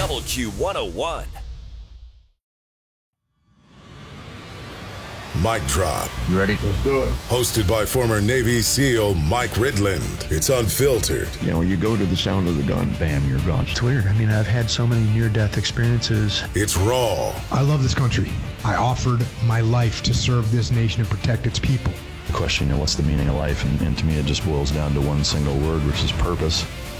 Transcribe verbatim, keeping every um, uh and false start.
Double Q one oh one. Mic Drop. You ready? Let's do it. Hosted by former Navy SEAL Mike Ridland. It's unfiltered. You know, you go to the sound of the gun, bam, you're gone. It's weird. I mean, I've had so many near-death experiences. It's raw. I love this country. I offered my life to serve this nation and protect its people. The question, you know, what's the meaning of life? And, and to me, it just boils down to one single word, which is purpose.